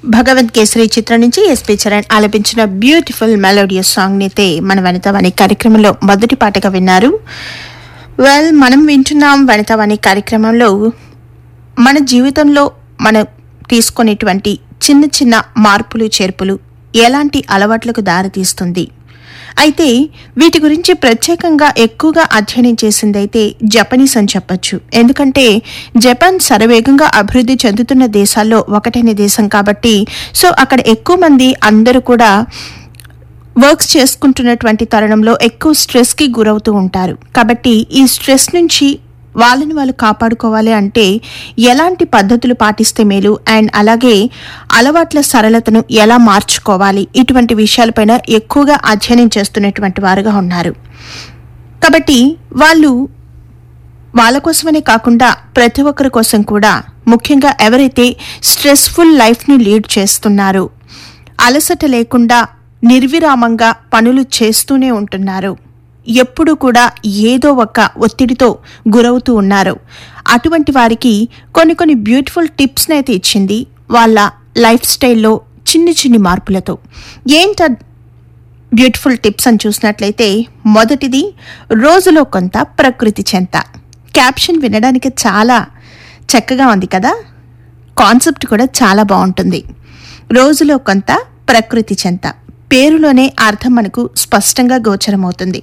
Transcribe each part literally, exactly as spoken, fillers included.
భగవంత్ కేసరి చిత్రం నుంచి ఎస్పీ చరణ్ ఆలపించిన బ్యూటిఫుల్ మెలోడియస్ సాంగ్ అయితే మన వనితావాణి కార్యక్రమంలో మొదటి పాటగా విన్నారు. వెల్, మనం వింటున్నాం వనితావాణి కార్యక్రమంలో మన జీవితంలో మనం తీసుకునేటువంటి చిన్న చిన్న మార్పులు చేర్పులు ఎలాంటి అలవాట్లకు దారితీస్తుంది. అయితే వీటి గురించి ప్రత్యేకంగా ఎక్కువగా అధ్యయనం చేసిందైతే జపనీస్ అని చెప్పొచ్చు. ఎందుకంటే జపాన్ శరవేగంగా అభివృద్ధి చెందుతున్న దేశాల్లో ఒకటైన దేశం కాబట్టి, సో అక్కడ ఎక్కువ మంది అందరూ కూడా వర్క్స్ చేసుకుంటున్నటువంటి తరుణంలో ఎక్కువ స్ట్రెస్కి గురవుతూ ఉంటారు. కాబట్టి ఈ స్ట్రెస్ నుంచి వాళ్ళని వాళ్ళు కాపాడుకోవాలి అంటే ఎలాంటి పద్ధతులు పాటిస్తే మేలు, అండ్ అలాగే అలవాట్ల సరళతను ఎలా మార్చుకోవాలి, ఇటువంటి విషయాలపైన ఎక్కువగా అధ్యయనం చేస్తున్నటువంటి వారుగా ఉన్నారు. కాబట్టి వాళ్ళు వాళ్ళ కోసమనే కాకుండా ప్రతి ఒక్కరి కోసం కూడా, ముఖ్యంగా ఎవరైతే స్ట్రెస్ఫుల్ లైఫ్ని లీడ్ చేస్తున్నారో, అలసట లేకుండా నిర్విరామంగా పనులు చేస్తూనే ఉంటున్నారు, ఎప్పుడు కూడా ఏదో ఒక ఒత్తిడితో గురవుతూ ఉన్నారు, అటువంటి వారికి కొన్ని కొన్ని బ్యూటిఫుల్ టిప్స్ని అయితే ఇచ్చింది వాళ్ళ లైఫ్ స్టైల్లో చిన్ని చిన్ని మార్పులతో. ఏంట బ్యూటిఫుల్ టిప్స్ అని చూసినట్లయితే, మొదటిది రోజులో కొంత ప్రకృతి చెంత. క్యాప్షన్ వినడానికి చాలా చక్కగా ఉంది కదా, కాన్సెప్ట్ కూడా చాలా బాగుంటుంది. రోజులో కొంత ప్రకృతి చెంత పేరులోనే అర్థం మనకు స్పష్టంగా గోచరమవుతుంది.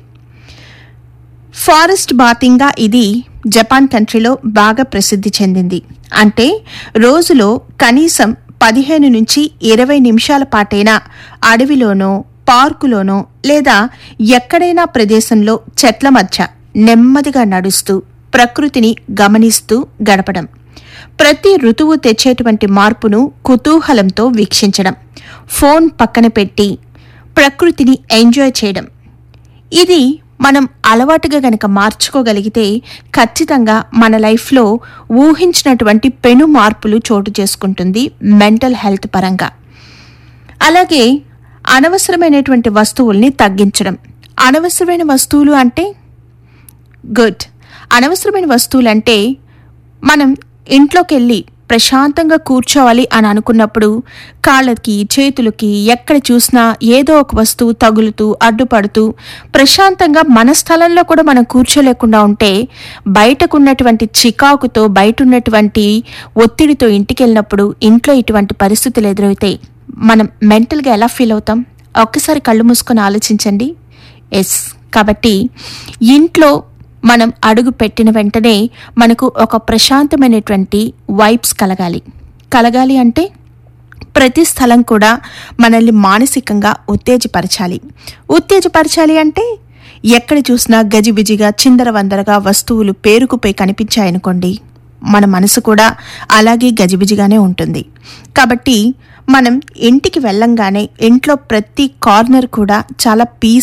ఫారెస్ట్ బాతింగ్గా ఇది జపాన్ కంట్రీలో బాగా ప్రసిద్ధి చెందింది. అంటే రోజులో కనీసం పదిహేను నుంచి ఇరవై నిమిషాల పాటైనా అడవిలోనో పార్కులోనో లేదా ఎక్కడైనా ప్రదేశంలో చెట్ల మధ్య నెమ్మదిగా నడుస్తూ ప్రకృతిని గమనిస్తూ గడపడం, ప్రతి ఋతువు తెచ్చేటువంటి మార్పును కుతూహలంతో వీక్షించడం, ఫోన్ పక్కన పెట్టి ప్రకృతిని ఎంజాయ్ చేయడం, ఇది మనం అలవాటుగా గనక మార్చుకోగలిగితే ఖచ్చితంగా మన లైఫ్లో ఊహించినటువంటి పెను మార్పులు చోటు చేసుకుంటుంది మెంటల్ హెల్త్ పరంగా. అలాగే అనవసరమైనటువంటి వస్తువుల్ని తగ్గించడం. అనవసరమైన వస్తువులు అంటే గుడ్ అనవసరమైన వస్తువులు అంటే మనం ఇంట్లోకి వెళ్ళి ప్రశాంతంగా కూర్చోవాలి అని అనుకున్నప్పుడు కాళ్ళకి చేతులకి ఎక్కడ చూసినా ఏదో ఒక వస్తువు తగులుతూ అడ్డుపడుతూ ప్రశాంతంగా మన స్థలంలో కూడా మనం కూర్చోలేకుండా ఉంటే, బయటకు ఉన్నటువంటి చికాకుతో బయట ఉన్నటువంటి ఒత్తిడితో ఇంటికి వెళ్ళినప్పుడు ఇంట్లో ఇటువంటి పరిస్థితులు ఎదురైతే మనం మెంటల్గా ఎలా ఫీల్ అవుతాం? ఒక్కసారి కళ్ళు మూసుకొని ఆలోచించండి. ఎస్, కాబట్టి ఇంట్లో మనం అడుగు పెట్టిన వెంటనే మనకు ఒక ప్రశాంతమైనటువంటి వైబ్స్ కలగాలి. కలగాలి అంటే ప్రతి స్థలం కూడా మనల్ని మానసికంగా ఉత్తేజపరచాలి. ఉత్తేజపరచాలి అంటే ఎక్కడ చూసినా గజిబిజిగా చిందరవందరగా వస్తువులు పేరుకుపోయి కనిపించాయనుకోండి, మన మనసు కూడా అలాగే గజిబిజిగానే ఉంటుంది. కాబట్టి మనం ఇంటికి వెళ్ళంగానే ఇంట్లో ప్రతి కార్నర్ కూడా చాలా పీస్